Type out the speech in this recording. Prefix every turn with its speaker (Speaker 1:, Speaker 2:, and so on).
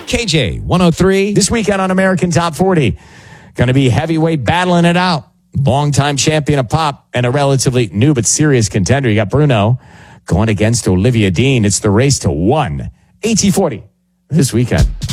Speaker 1: KJ 103.
Speaker 2: This weekend on American Top 40, going to be heavyweight battling it out. Longtime champion of pop and a relatively new but serious contender. You got Bruno going against Olivia Dean. It's the race to 1 AT40 this weekend.